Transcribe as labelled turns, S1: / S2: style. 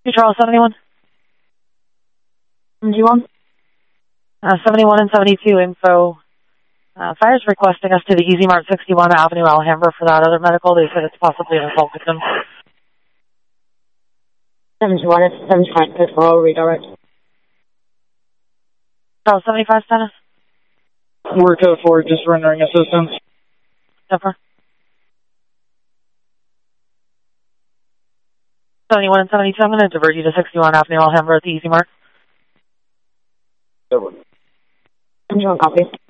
S1: Charles 71.
S2: G1?
S1: 71 and 72 info. Fire's requesting us to the Easy Mart 61 Avenue, Alhambra for that other medical. They said it's possibly an assault victim.
S2: 71 is 75 pit for redirect.
S1: Charles 75 status.
S3: We're code 4, just rendering assistance.
S1: Never. 71 and 72, I'm going to divert you to 61 Avenue, Alhambra at the Easy Mart.
S3: Never.
S2: G1 copy.